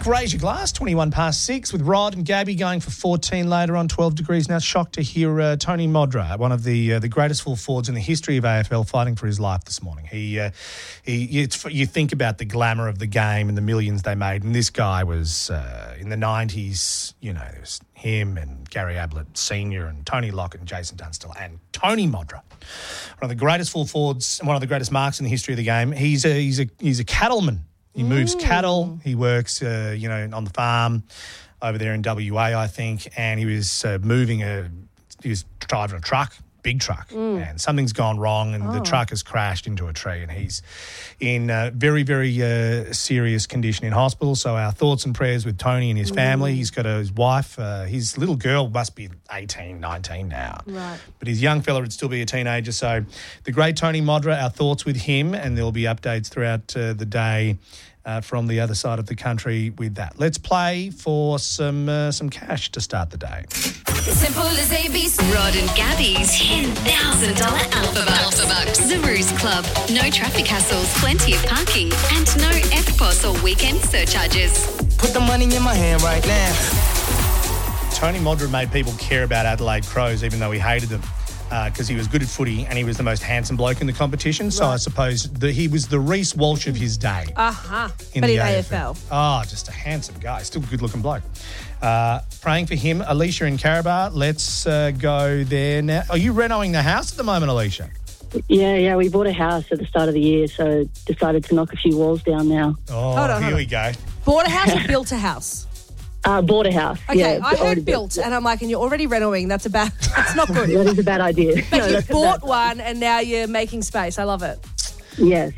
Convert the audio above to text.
Quick, raise your glass, 21 past 6, with Rod and Gabby going for 14 later on, 12 degrees now. Shocked to hear Tony Modra, one of the greatest full forwards in the history of AFL, fighting for his life this morning. You think about the glamour of the game and the millions they made, and this guy was, in the 90s, there was him and Gary Ablett Sr. and Tony Lockett and Jason Dunstall and Tony Modra, one of the greatest full forwards and one of the greatest marks in the history of the game. He's a cattleman. He moves cattle. He works, on the farm over there in WA, I think, and he was driving a truck, big truck, and something's gone wrong, and the truck has crashed into a tree, and he's in very, very serious condition in hospital. So our thoughts and prayers with Tony and his family. He's got his wife. His little girl must be 18, 19 now. Right. But his young fella would still be a teenager. So the great Tony Modra, our thoughts with him, and there'll be updates throughout the day from the other side of the country with that. Let's play for some cash to start the day. Simple as ABC. Rod and Gabby's $10,000 Alpha Bucks. The Ruse Club. No traffic hassles, plenty of parking, and no EFTPOS or weekend surcharges. Put the money in my hand right now. Tony Modra made people care about Adelaide Crows, even though he hated them, because he was good at footy and he was the most handsome bloke in the competition. So I suppose he was the Reece Walsh of his day. But in AFL. Oh, just a handsome guy. Still a good-looking bloke. Praying for him. Alicia in Caraba, let's go there now. Are you renovating the house at the moment, Alicia? Yeah, we bought a house at the start of the year, so decided to knock a few walls down now. Oh, Hold on. Here we go. Bought a house or built a house? Bought a house. Okay, yeah, I heard built, and I'm like, and you're already renovating. That's not good. That is a bad idea. But you bought one, and now you're making space. I love it. Yes.